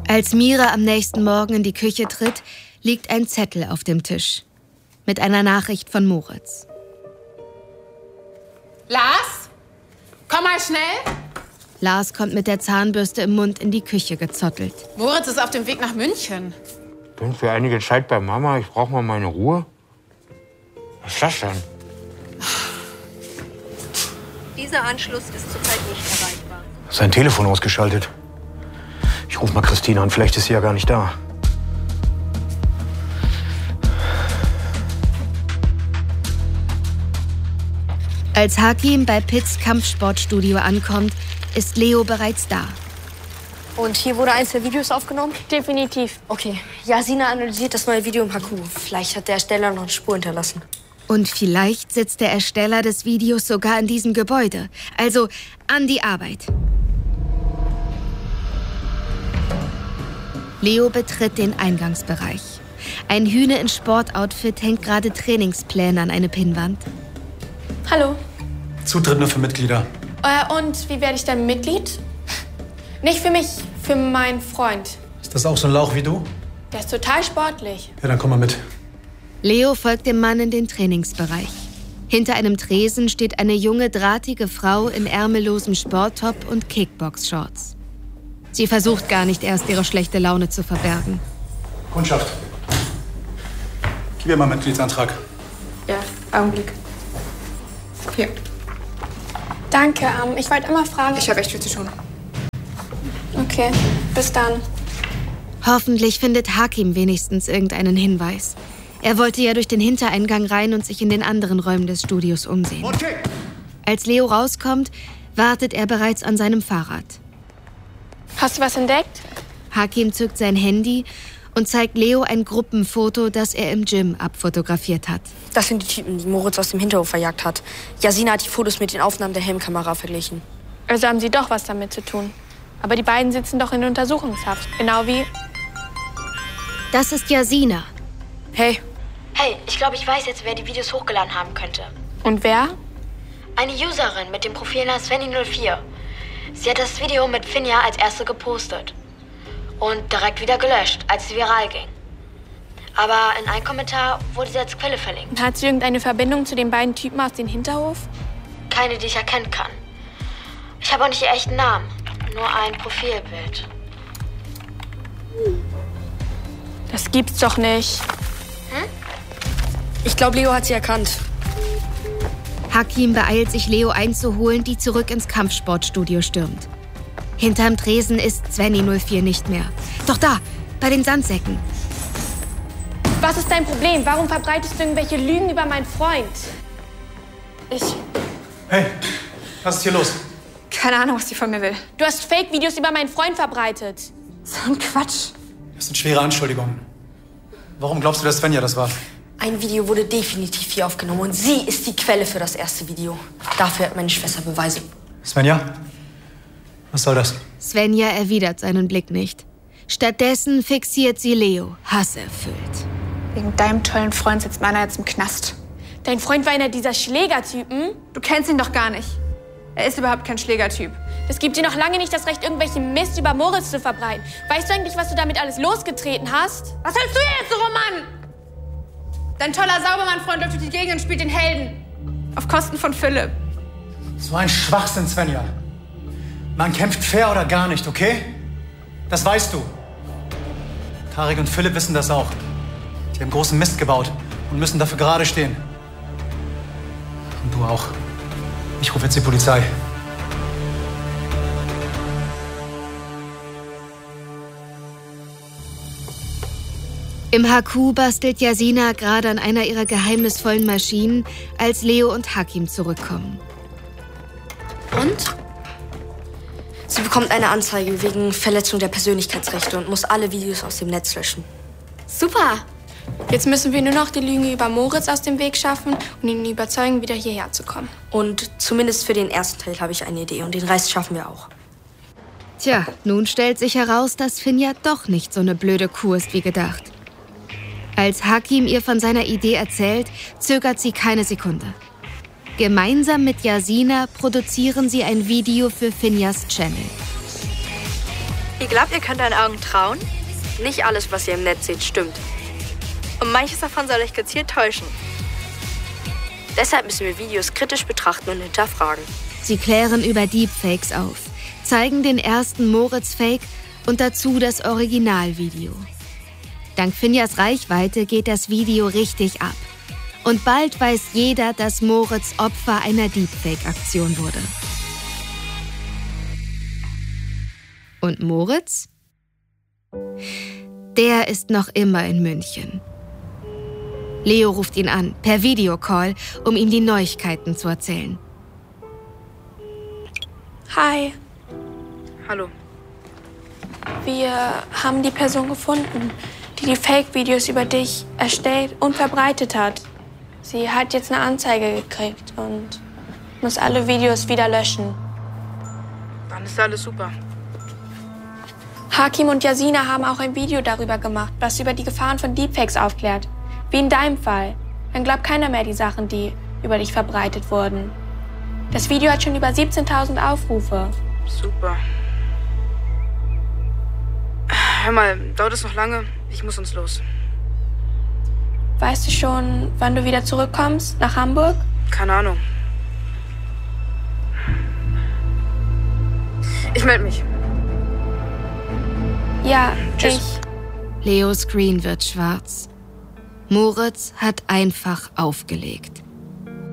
Als Mira am nächsten Morgen in die Küche tritt, liegt ein Zettel auf dem Tisch. Mit einer Nachricht von Moritz. Lars? Komm mal schnell. Lars kommt mit der Zahnbürste im Mund in die Küche gezottelt. Moritz ist auf dem Weg nach München. Bin für einige Zeit bei Mama. Ich brauche mal meine Ruhe. Was ist das denn? Dieser Anschluss ist zurzeit nicht erreichbar. Sein Telefon ausgeschaltet. Ich rufe mal Christine an. Vielleicht ist sie ja gar nicht da. Als Hakim bei Pitts Kampfsportstudio ankommt, ist Leo bereits da. Und hier wurde eins der Videos aufgenommen? Definitiv. Okay. Yasina analysiert das neue Video im HQ. Vielleicht hat der Ersteller noch eine Spur hinterlassen. Und vielleicht sitzt der Ersteller des Videos sogar in diesem Gebäude. Also an die Arbeit. Leo betritt den Eingangsbereich. Ein Hühne in Sportoutfit hängt gerade Trainingspläne an eine Pinnwand. Hallo. Zutritt nur für Mitglieder. Und wie werde ich dann Mitglied? Nicht für mich, für meinen Freund. Ist das auch so ein Lauch wie du? Der ist total sportlich. Ja, dann komm mal mit. Leo folgt dem Mann in den Trainingsbereich. Hinter einem Tresen steht eine junge, drahtige Frau in ärmellosem Sporttop und Kickbox-Shorts. Sie versucht gar nicht erst, ihre schlechte Laune zu verbergen. Kundschaft. Gib mir mal einen Mitgliedsantrag. Ja, Augenblick. Hier. Danke, ich wollte immer fragen... Ich habe echt viel zu tun. Okay, bis dann. Hoffentlich findet Hakim wenigstens irgendeinen Hinweis. Er wollte ja durch den Hintereingang rein und sich in den anderen Räumen des Studios umsehen. Okay. Als Leo rauskommt, wartet er bereits an seinem Fahrrad. Hast du was entdeckt? Hakim zückt sein Handy und zeigt Leo ein Gruppenfoto, das er im Gym abfotografiert hat. Das sind die Typen, die Moritz aus dem Hinterhof verjagt hat. Yasina hat die Fotos mit den Aufnahmen der Helmkamera verglichen. Also haben sie doch was damit zu tun. Aber die beiden sitzen doch in Untersuchungshaft. Genau wie... Das ist Yasina. Hey. Hey, ich glaube, ich weiß jetzt, wer die Videos hochgeladen haben könnte. Und wer? Eine Userin mit dem Profil Svenny04. Sie hat das Video mit Finja als erste gepostet. Und direkt wieder gelöscht, als es viral ging. Aber in einem Kommentar wurde sie als Quelle verlinkt. Hat sie irgendeine Verbindung zu den beiden Typen aus dem Hinterhof? Keine, die ich erkennen kann. Ich habe auch nicht ihr echten Namen, nur ein Profilbild. Das gibt's doch nicht. Ich glaube, Leo hat sie erkannt. Hakim beeilt sich, Leo einzuholen, die zurück ins Kampfsportstudio stürmt. Hinterm Tresen ist Svenny04 nicht mehr. Doch da, bei den Sandsäcken. Was ist dein Problem? Warum verbreitest du irgendwelche Lügen über meinen Freund? Hey, was ist hier los? Keine Ahnung, was die von mir will. Du hast Fake-Videos über meinen Freund verbreitet. So ein Quatsch. Das sind schwere Anschuldigungen. Warum glaubst du, dass Svenja das war? Ein Video wurde definitiv hier aufgenommen und sie ist die Quelle für das erste Video. Dafür hat meine Schwester Beweise. Svenja? Was soll das? Svenja erwidert seinen Blick nicht. Stattdessen fixiert sie Leo, hasserfüllt. Wegen deinem tollen Freund sitzt meiner jetzt im Knast. Dein Freund war einer dieser Schlägertypen? Du kennst ihn doch gar nicht. Er ist überhaupt kein Schlägertyp. Das gibt dir noch lange nicht das Recht, irgendwelchen Mist über Moritz zu verbreiten. Weißt du eigentlich, was du damit alles losgetreten hast? Was hältst du jetzt so, Roman? Dein toller Saubermann-Freund läuft durch die Gegend und spielt den Helden. Auf Kosten von Philipp. So ein Schwachsinn, Svenja. Man kämpft fair oder gar nicht, okay? Das weißt du. Tarek und Philipp wissen das auch. Die haben großen Mist gebaut und müssen dafür gerade stehen. Und du auch. Ich rufe jetzt die Polizei. Im HQ bastelt Yasina gerade an einer ihrer geheimnisvollen Maschinen, als Leo und Hakim zurückkommen. Und? Sie bekommt eine Anzeige wegen Verletzung der Persönlichkeitsrechte und muss alle Videos aus dem Netz löschen. Super! Jetzt müssen wir nur noch die Lüge über Moritz aus dem Weg schaffen und ihn überzeugen, wieder hierher zu kommen. Und zumindest für den ersten Teil habe ich eine Idee und den Rest schaffen wir auch. Tja, nun stellt sich heraus, dass Finja doch nicht so eine blöde Kuh ist wie gedacht. Als Hakim ihr von seiner Idee erzählt, zögert sie keine Sekunde. Gemeinsam mit Yasina produzieren sie ein Video für Finjas Channel. Ihr glaubt, ihr könnt euren Augen trauen? Nicht alles, was ihr im Netz seht, stimmt. Und manches davon soll euch gezielt täuschen. Deshalb müssen wir Videos kritisch betrachten und hinterfragen. Sie klären über Deepfakes auf, zeigen den ersten Moritz-Fake und dazu das Originalvideo. Dank Finjas Reichweite geht das Video richtig ab. Und bald weiß jeder, dass Moritz Opfer einer Deepfake-Aktion wurde. Und Moritz? Der ist noch immer in München. Leo ruft ihn an, per Videocall, um ihm die Neuigkeiten zu erzählen. Hi, Hallo. wir haben die Person gefunden, die die Fake-Videos über dich erstellt und verbreitet hat. Sie hat jetzt eine Anzeige gekriegt und muss alle Videos wieder löschen. Dann ist alles super. Hakim und Yasina haben auch ein Video darüber gemacht, was über die Gefahren von Deepfakes aufklärt. Wie in deinem Fall. Dann glaubt keiner mehr die Sachen, die über dich verbreitet wurden. Das Video hat schon über 17.000 Aufrufe. Super. Hör mal, dauert es noch lange? Ich muss uns los. Weißt du schon, wann du wieder zurückkommst nach Hamburg? Keine Ahnung. Ich melde mich. Ja, Tschüss. Leos Screen wird schwarz. Moritz hat einfach aufgelegt.